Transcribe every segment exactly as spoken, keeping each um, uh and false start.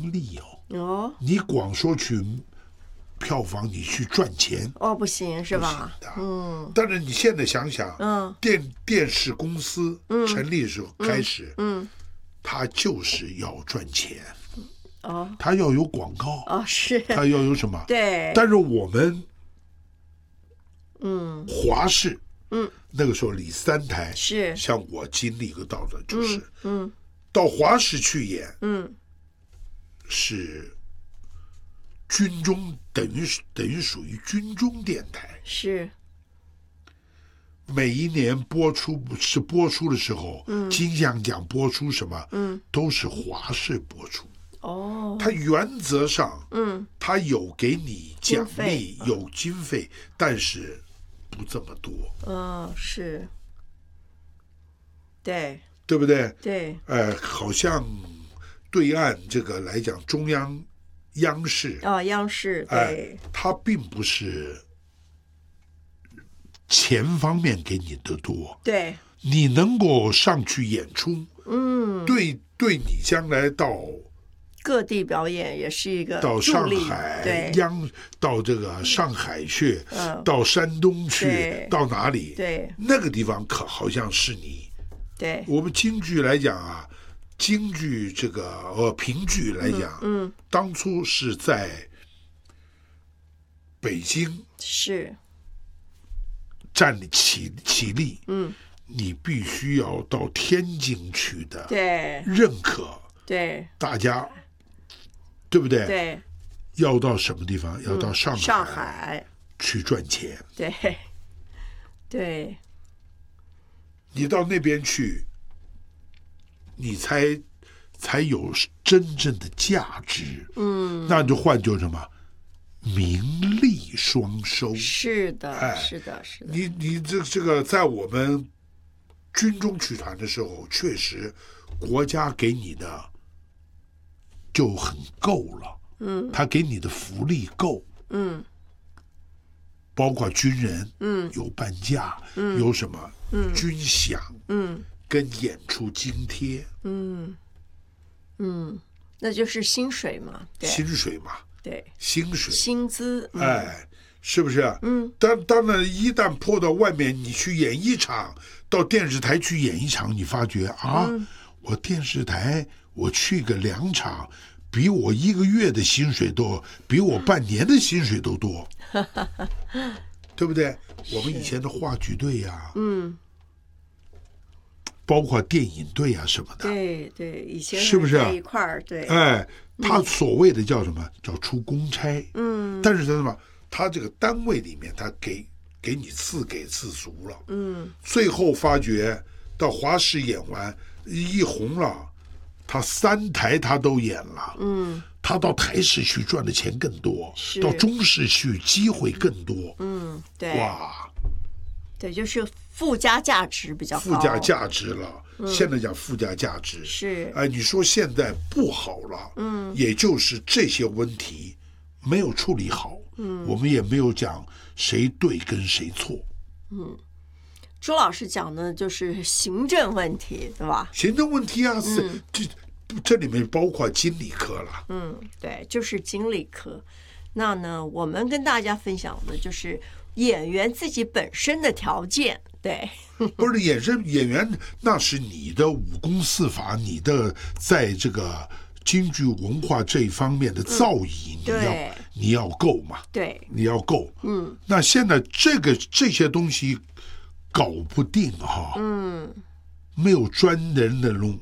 利哦。 哦， 你光说去票房，你去赚钱哦，不行是吧？ 不行的。 嗯， 但是你现在想想， 嗯， 电电视公司成立的时候开始， 嗯，嗯它就是要赚钱， 哦， 它要有广告， 哦，是， 它要有什么？ 对， 但是我们， 嗯， 华视， 嗯， 那个时候李三台是， 像我经历过到的，就是， 嗯，嗯到华视去演， 嗯， 是军中，等于等于属于军中电台。 是， 每一年播出是播出的时候，嗯，金像奖播出什么， 嗯， 都是华视播出。 哦， 它原则上， 嗯， 它有给你奖经费励，有经费，但是不这么多， 嗯，是，对， 对不对？ 对， 呃，好像对岸这个来讲，中央央视， 哦，央视， 哎对，， 它并不是钱方面给你的多， 对， 你能够上去演出， 嗯， 对，对你将来到各地表演也是一个到上助力海对， 央到这个上海去， 嗯到山东去对， 到哪里？ 对， 那个地方可好像是你。 对， 我们京剧来讲啊，京剧这个呃评剧来讲， 嗯， 当初是在北京是， 站立起起立， 嗯， 你必须要到天津去的， 对， 认可对， 大家，对不对？ 对， 要到什么地方？要到上海， 上海， 去赚钱。 对，对， 你到那边去，你才才有真正的价值。 嗯， 那就换就什么？名利双收。 是的， 哎是的，是的， 你你这这个在我们军中曲团的时候，确实国家给你的就很够了。 嗯， 他给你的福利够。 嗯， 包括军人， 嗯， 有半价，嗯，有什么， 嗯， 军饷， 嗯， 跟演出津贴， 嗯，嗯，那就是薪水嘛，对， 薪水嘛， 对， 薪水， 薪资，嗯哎，是不是？ 嗯， 当当然，一旦泼到外面，你去演一场，到电视台去演一场，你发觉啊， 嗯我电视台我去个两场，比我一个月的薪水多，比我半年的薪水都多，对不对？我们以前的话剧队呀、 嗯， 包括电影队啊什么的， 对对，以前是不是在一块儿？对， 哎，他所谓的叫什么？叫出公差。 嗯但是他什么？他这个单位里面，他给给你自给自足了。 嗯， 最后发觉到华视演完一红了，他三台他都演了。 嗯他到台视去赚的钱更多， 是到中视去机会更多。 嗯，对， 哇， 对，就是附加价值比较高， 附加价值了。现在讲附加价值是， 哎，你说现在不好了， 嗯， 也就是这些问题没有处理好，嗯，我们也没有讲谁对跟谁错， 周老师讲的就是行政问题，对吧？ 行政问题啊，是、这这里面包括经理科了， 嗯，对，就是经理科。那呢，我们跟大家分享的就是演员自己本身的条件，对， 不是演员演员，那是你的武功四法，你的在这个京剧文化这一方面的造诣，你要对你要够嘛， 对， 你要够， 嗯那现在这个这些东西搞不定哈， 嗯， 没有专人的弄，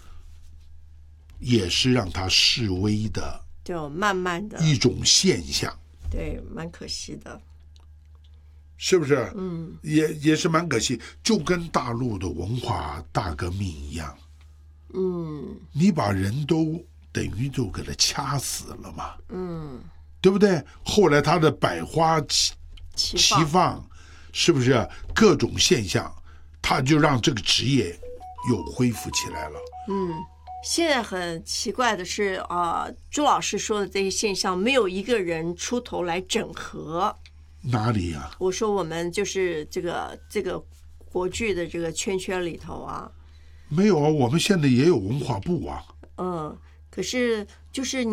也是让它示威的就慢慢的， 一种现象， 对，蛮可惜的， 是不是？ 嗯， 也也是蛮可惜，就跟大陆的文化大革命一样， 嗯你把人都等于就给他掐死了嘛， 嗯， 对不对？后来他的百花齐齐齐放， 放，是不是各种现象，他就让这个职业又恢复起来了。 嗯。现在很奇怪的是，啊、呃，朱老师说的这些现象，没有一个人出头来整合。 哪里呀、啊？ 我说我们就是这个这个国剧的这个圈圈里头啊， 没有啊，我们现在也有文化部啊。 嗯，可是就是你。